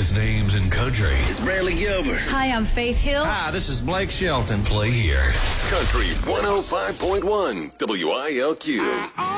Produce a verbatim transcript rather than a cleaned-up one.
biggest names in country. It's Bradley Gilbert. Hi, I'm Faith Hill. Hi, this is Blake Shelton. Play here. Country one oh five point one W I L Q.